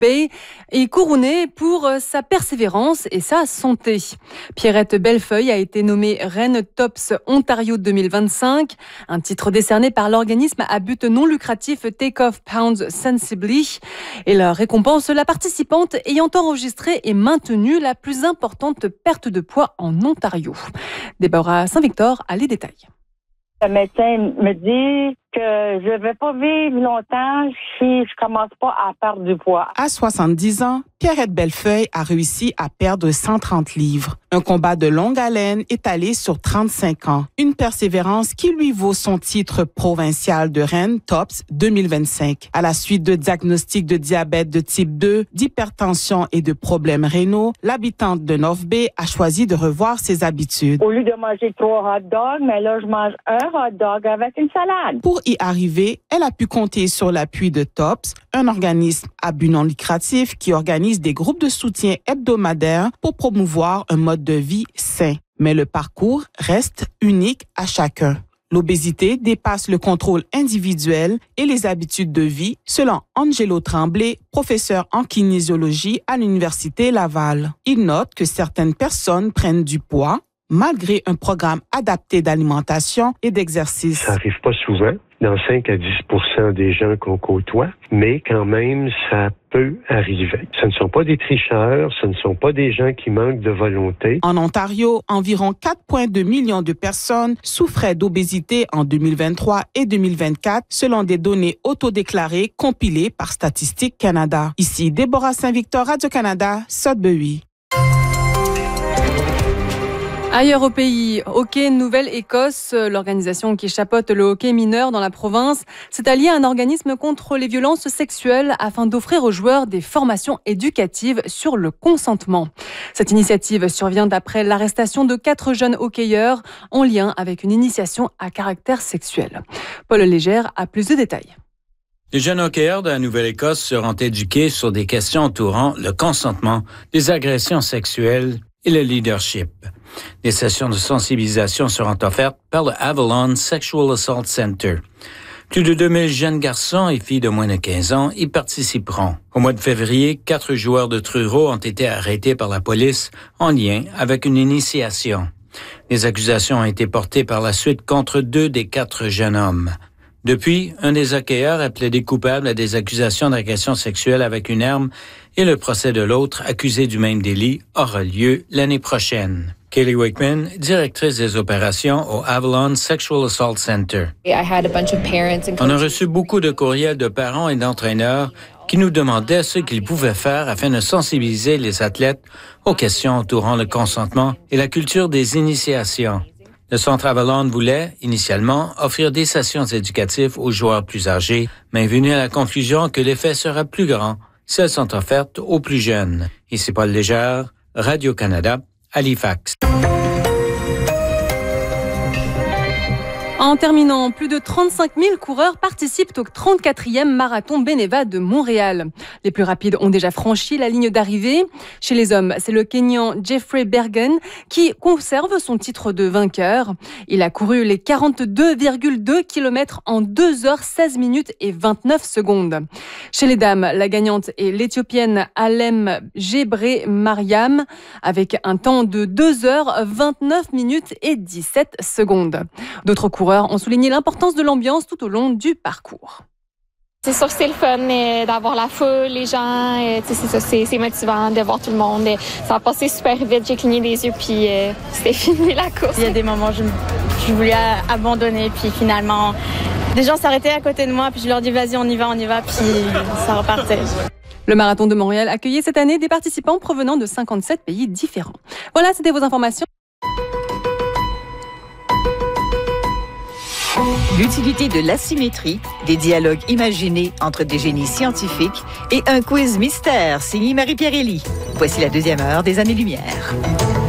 est couronnée pour sa persévérance et sa santé. Pierrette Bellefeuille a été nommée Reine TOPS Ontario 2025, un titre décerné par l'organisme à but non lucratif Take Off Pounds Sensibly, et la récompense la participante ayant enregistré et maintenu la plus importante perte de poids en Ontario. Déborah Saint-Victor a les détails. Le médecin me dit que je ne vais pas vivre longtemps si je commence pas à perdre du poids. À 70 ans, Pierrette Bellefeuille a réussi à perdre 130 livres. Un combat de longue haleine étalé sur 35 ans. Une persévérance qui lui vaut son titre provincial de reine TOPS 2025. À la suite de diagnostics de diabète de type 2, d'hypertension et de problèmes rénaux, l'habitante de North Bay a choisi de revoir ses habitudes. Au lieu de manger 3 hot dogs, mais là, je mange un hot dog avec une salade. Pour y arriver, elle a pu compter sur l'appui de TOPS, un organisme à but non lucratif qui organise des groupes de soutien hebdomadaires pour promouvoir un mode de vie sain. Mais le parcours reste unique à chacun. L'obésité dépasse le contrôle individuel et les habitudes de vie, selon Angelo Tremblay, professeur en kinésiologie à l'Université Laval. Il note que certaines personnes prennent du poids malgré un programme adapté d'alimentation et d'exercice. Ça n'arrive pas souvent, dans 5 à 10% des gens qu'on côtoie, mais quand même, ça peut arriver. Ce ne sont pas des tricheurs, ce ne sont pas des gens qui manquent de volonté. En Ontario, environ 4,2 millions de personnes souffraient d'obésité en 2023 et 2024, selon des données autodéclarées compilées par Statistique Canada. Ici, Déborah Saint-Victor, Radio-Canada, Sudbury. Ailleurs au pays, Hockey Nouvelle-Écosse, l'organisation qui chapeaute le hockey mineur dans la province, s'est alliée à un organisme contre les violences sexuelles afin d'offrir aux joueurs des formations éducatives sur le consentement. Cette initiative survient après l'arrestation de 4 jeunes hockeyeurs en lien avec une initiation à caractère sexuel. Paul Légère a plus de détails. Les jeunes hockeyeurs de la Nouvelle-Écosse seront éduqués sur des questions entourant le consentement, les agressions sexuelles et le leadership. Des sessions de sensibilisation seront offertes par le Avalon Sexual Assault Center. Plus de 2000 jeunes garçons et filles de moins de 15 ans y participeront. Au mois de février, 4 joueurs de Truro ont été arrêtés par la police en lien avec une initiation. Les accusations ont été portées par la suite contre 2 des 4 jeunes hommes. Depuis, un des hockeyeurs a plaidé coupable à des accusations d'agression sexuelle avec une arme et le procès de l'autre, accusé du même délit, aura lieu l'année prochaine. Kaylee Wakeman, directrice des opérations au Avalon Sexual Assault Center. On a reçu beaucoup de courriels de parents et d'entraîneurs qui nous demandaient ce qu'ils pouvaient faire afin de sensibiliser les athlètes aux questions entourant le consentement et la culture des initiations. Le Centre Avalon voulait, initialement, offrir des sessions éducatives aux joueurs plus âgés, mais est venu à la conclusion que l'effet sera plus grand si elles sont offertes aux plus jeunes. Ici Paul Légère, Radio-Canada, Halifax. En terminant, plus de 35 000 coureurs participent au 34e marathon Beneva de Montréal. Les plus rapides ont déjà franchi la ligne d'arrivée. Chez les hommes, c'est le Kenyan Jeffrey Bergen qui conserve son titre de vainqueur. Il a couru les 42,2 km en 2 heures 16 minutes et 29 secondes. Chez les dames, la gagnante est l'Éthiopienne Alem Gebre Mariam avec un temps de 2 heures 29 minutes et 17 secondes. D'autres coureurs ont souligné l'importance de l'ambiance tout au long du parcours. C'est sûr que c'est le fun d'avoir la foule, les gens, c'est motivant de voir tout le monde. Ça a passé super vite, j'ai cligné des yeux puis c'était fini la course. Il y a des moments où je voulais abandonner puis finalement des gens s'arrêtaient à côté de moi puis je leur dis vas-y on y va puis ça repartait. Le marathon de Montréal accueillait cette année des participants provenant de 57 pays différents. Voilà, c'était vos informations. L'utilité de l'asymétrie, des dialogues imaginés entre des génies scientifiques et un quiz mystère signé Marie-Pierre Elie. Voici la 2e heure des Années-Lumière.